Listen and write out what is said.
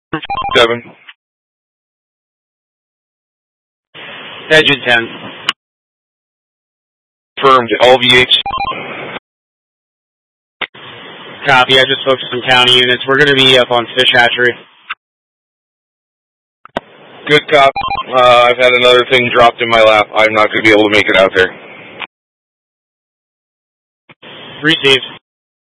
7. Engine 10. Confirmed, LVH. Copy, I just spoke to some county units. We're going to be up on Fish Hatchery. Good cop. I've had another thing dropped in my lap. I'm not going to be able to make it out there. Received.